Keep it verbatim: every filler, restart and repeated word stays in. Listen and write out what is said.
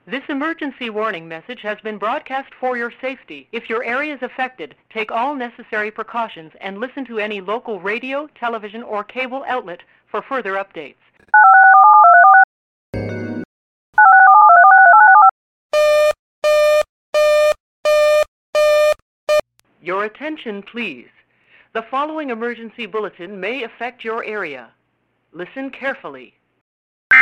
This emergency warning message has been broadcast for your safety. If your area is affected, take all necessary precautions and listen to any local radio, television, or cable outlet for further updates. Your attention, please. The following emergency bulletin may affect your area. Listen carefully.